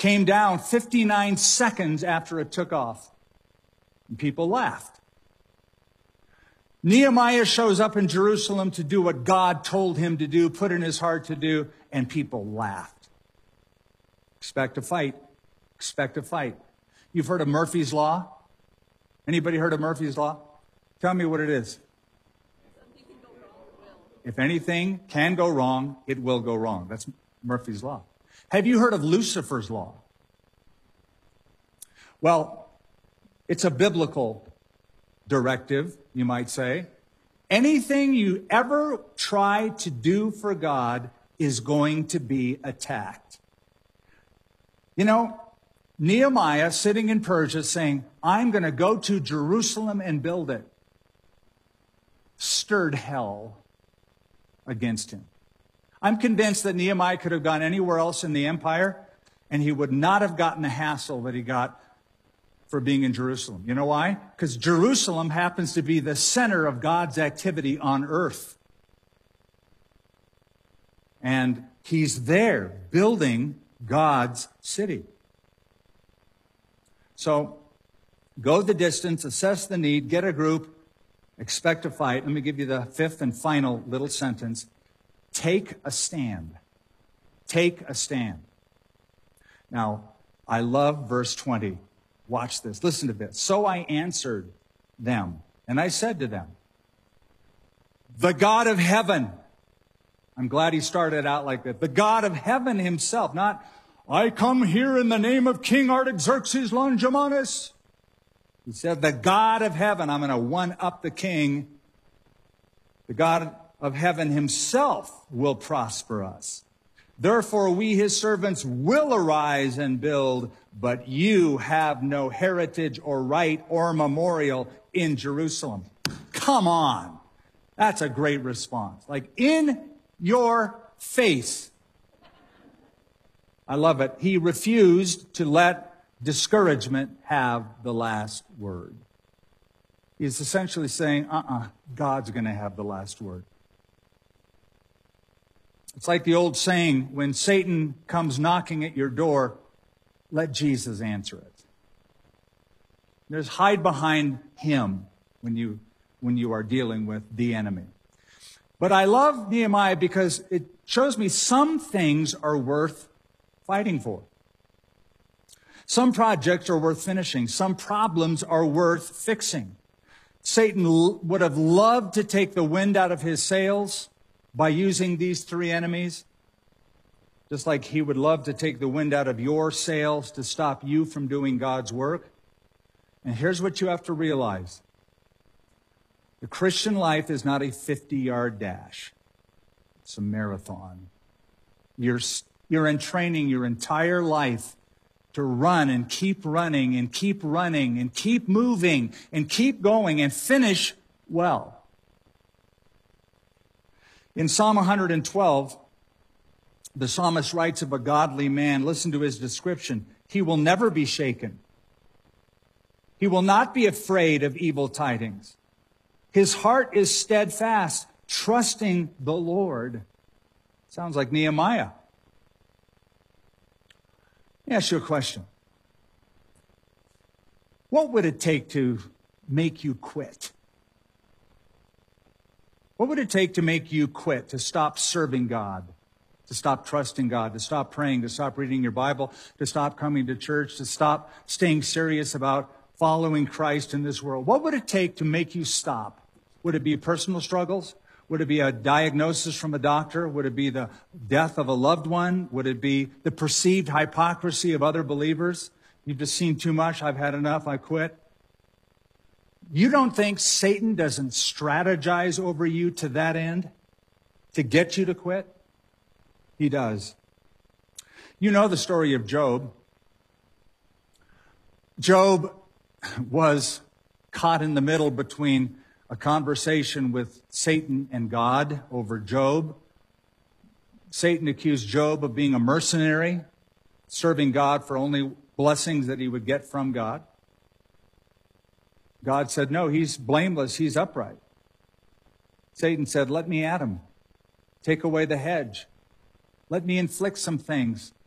came down 59 seconds after it took off. And people laughed. Nehemiah shows up in Jerusalem to do what God told him to do, put in his heart to do, and people laughed. Expect a fight. Expect a fight. You've heard of Murphy's Law? Anybody heard of Murphy's Law? Tell me what it is. If anything can go wrong, it will go wrong. That's Murphy's Law. Have you heard of Lucifer's Law? Well, it's a biblical directive, you might say. Anything you ever try to do for God is going to be attacked. You know, Nehemiah sitting in Persia saying, I'm going to go to Jerusalem and build it, stirred hell against him. I'm convinced that Nehemiah could have gone anywhere else in the empire, and he would not have gotten the hassle that he got for being in Jerusalem. You know why? Because Jerusalem happens to be the center of God's activity on earth. And he's there building God's city. So go the distance, assess the need, get a group, expect a fight. Let me give you the fifth and final little sentence. Take a stand. Take a stand. Now, I love verse 20. Watch this. Listen to this. So I answered them, and I said to them, the God of heaven. I'm glad he started out like that. The God of heaven himself, not, I come here in the name of King Artaxerxes Longimanus. He said, the God of heaven. I'm going to one-up the king. The God of heaven himself will prosper us. Therefore, we, his servants, will arise and build, but you have no heritage or right or memorial in Jerusalem. Come on. That's a great response. Like, in your face. I love it. He refused to let discouragement have the last word. He's essentially saying, God's going to have the last word. It's like the old saying, when Satan comes knocking at your door, let Jesus answer it. There's hide behind him when you are dealing with the enemy. But I love Nehemiah because it shows me some things are worth fighting for. Some projects are worth finishing. Some problems are worth fixing. Satan would have loved to take the wind out of his sails by using these three enemies, just like he would love to take the wind out of your sails to stop you from doing God's work. And here's what you have to realize. The Christian life is not a 50-yard dash. It's a marathon. You're in training your entire life to run and keep running and keep running and keep moving and keep going and finish well. In Psalm 112, the psalmist writes of a godly man. Listen to his description. He will never be shaken. He will not be afraid of evil tidings. His heart is steadfast, trusting the Lord. Sounds like Nehemiah. Let me ask you a question. What would it take to make you quit? What would it take to make you quit, to stop serving God, to stop trusting God, to stop praying, to stop reading your Bible, to stop coming to church, to stop staying serious about following Christ in this world? What would it take to make you stop? Would it be personal struggles? Would it be a diagnosis from a doctor? Would it be the death of a loved one? Would it be the perceived hypocrisy of other believers? You've just seen too much. I've had enough. I quit. You don't think Satan doesn't strategize over you to that end, to get you to quit? He does. You know the story of Job. Job was caught in the middle between a conversation with Satan and God over Job. Satan accused Job of being a mercenary, serving God for only blessings that he would get from God. God said, no, he's blameless, he's upright. Satan said, let me at him. Take away the hedge. Let me inflict some things.